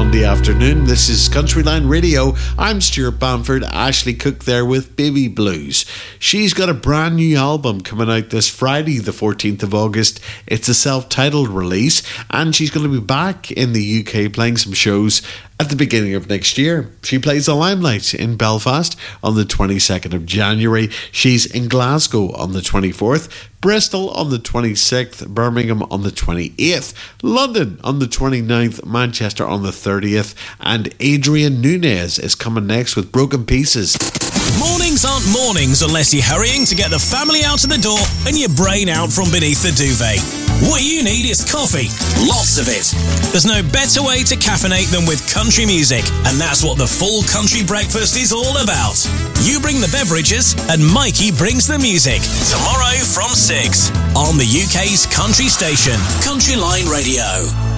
Monday afternoon. This is Countryline Radio. I'm Stuart Bamford. Ashley Cook there with Baby Blues. She's got a brand new album coming out this Friday, the 14th of August. It's a self-titled release, and she's going to be back in the UK playing some shows at the beginning of next year. She plays the Limelight in Belfast on the 22nd of January. She's in Glasgow on the 24th, Bristol on the 26th, Birmingham on the 28th, London on the 29th, Manchester on the 30th, and Adrian Nunez is coming next with Broken Pieces. Mornings aren't mornings unless you're hurrying to get the family out of the door and your brain out from beneath the duvet. What you need is coffee, lots of it. There's no better way to caffeinate than with country music, and that's what the full country breakfast is all about. You bring the beverages and Mikey brings the music. Tomorrow from 6 on the UK's country station, Countryline Radio.